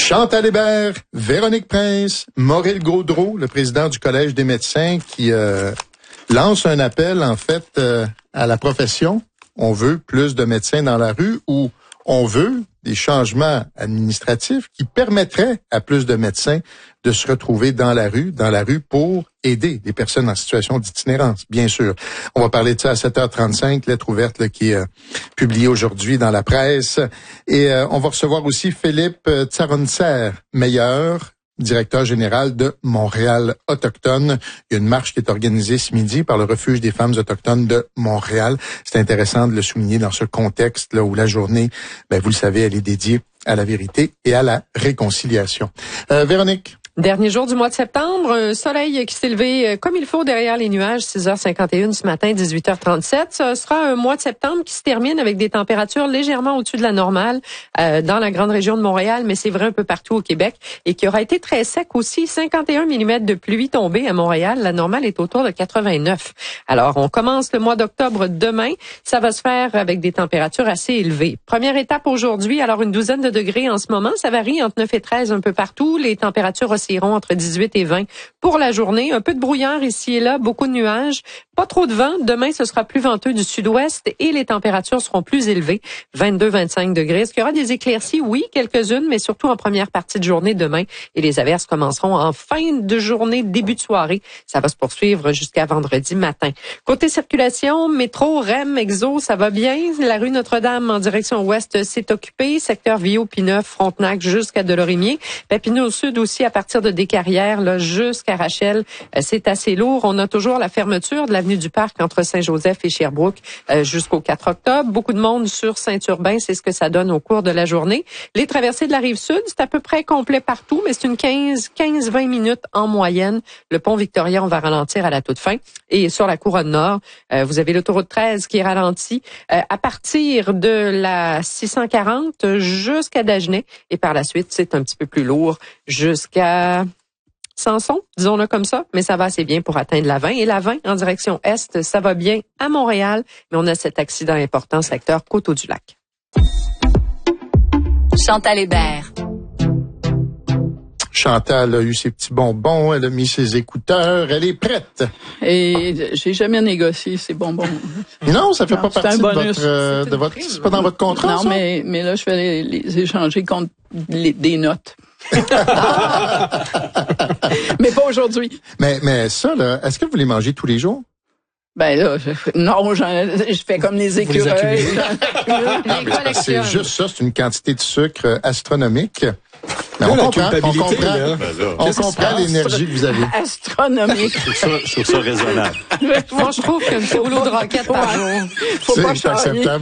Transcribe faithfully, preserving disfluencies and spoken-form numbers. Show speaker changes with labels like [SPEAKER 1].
[SPEAKER 1] Chantal Hébert, Véronique Prince, Maurice Gaudreau, le président du Collège des médecins, qui euh, lance un appel, en fait, euh, à la profession. On veut plus de médecins dans la rue ou on veut des changements administratifs qui permettraient à plus de médecins de se retrouver dans la rue, dans la rue pour aider les personnes en situation d'itinérance, bien sûr. On va parler de ça à sept heures trente-cinq, lettre ouverte là, qui est euh, publiée aujourd'hui dans la presse. Et euh, on va recevoir aussi Philippe Tsaronser-Meyer, directeur général de Montréal Autochtone. Il y a une marche qui est organisée ce midi par le Refuge des femmes autochtones de Montréal. C'est intéressant de le souligner dans ce contexte là où la journée, ben vous le savez, elle est dédiée à la vérité et à la réconciliation. Euh, Véronique?
[SPEAKER 2] Dernier jour du mois de septembre, un soleil qui s'est levé comme il faut derrière les nuages, six heures cinquante et une ce matin, dix-huit heures trente-sept. Ce sera un mois de septembre qui se termine avec des températures légèrement au-dessus de la normale euh, dans la grande région de Montréal, mais c'est vrai un peu partout au Québec, et qui aura été très sec aussi. cinquante et un millimètres de pluie tombée à Montréal. La normale est autour de quatre-vingt-neuf. Alors, on commence le mois d'octobre demain. Ça va se faire avec des températures assez élevées. Première étape aujourd'hui, alors une douzaine de degrés en ce moment. Ça varie entre neuf et treize un peu partout. Les températures aussi iront entre dix-huit et vingt pour la journée. Un peu de brouillard ici et là, beaucoup de nuages, pas trop de vent. Demain, ce sera plus venteux du sud-ouest et les températures seront plus élevées, vingt-deux à vingt-cinq degrés. Est-ce qu'il y aura des éclaircies? Oui, quelques-unes, mais surtout en première partie de journée demain. Et les averses commenceront en fin de journée, début de soirée. Ça va se poursuivre jusqu'à vendredi matin. Côté circulation, métro, R E M, Exo, ça va bien. La rue Notre-Dame en direction ouest s'est occupée. Secteur Viau-Pineuf, Frontenac jusqu'à Delorimier. Papineau au sud aussi à partir de Descarrières là jusqu'à Rachel, euh, c'est assez lourd. On a toujours la fermeture de l'avenue du Parc entre Saint-Joseph et Sherbrooke euh, jusqu'au quatre octobre. Beaucoup de monde sur Saint-Urbain, c'est ce que ça donne au cours de la journée. Les traversées de la Rive-Sud, c'est à peu près complet partout, mais c'est une quinze à vingt minutes en moyenne. Le pont Victoria, on va ralentir à la toute fin. Et sur la couronne nord, euh, vous avez l'autoroute treize qui est ralentie euh, à partir de la six cent quarante jusqu'à Dagenais. Et par la suite, c'est un petit peu plus lourd jusqu'à Samson, disons-le comme ça, mais ça va assez bien pour atteindre la vingt. Et la vingt en direction est, ça va bien à Montréal, mais on a cet accident important secteur Coteau-du-Lac.
[SPEAKER 3] Chantal Hébert.
[SPEAKER 1] Chantal a eu ses petits bonbons, elle a mis ses écouteurs, elle est prête.
[SPEAKER 4] Et j'ai jamais négocié ces bonbons.
[SPEAKER 1] Non, ça fait
[SPEAKER 4] non,
[SPEAKER 1] pas partie de votre, euh, de votre, c'est pas dans votre contrat,
[SPEAKER 4] non,
[SPEAKER 1] ça?
[SPEAKER 4] mais, mais là, je vais les, les échanger contre les, des notes. Mais pas aujourd'hui.
[SPEAKER 1] Mais, mais ça, là, est-ce que vous les mangez tous les jours?
[SPEAKER 4] Ben là, je, non, je fais comme les écureuils.
[SPEAKER 1] Les c'est juste ça, c'est une quantité de sucre astronomique. Mais on, comprend, on comprend, on comprend l'énergie que vous avez.
[SPEAKER 4] Astronomique.
[SPEAKER 5] Je trouve ça, je trouve ça raisonnable.
[SPEAKER 2] Moi, je trouve qu'un petit rouleau de roquette par jour.
[SPEAKER 4] Faut pas charrier.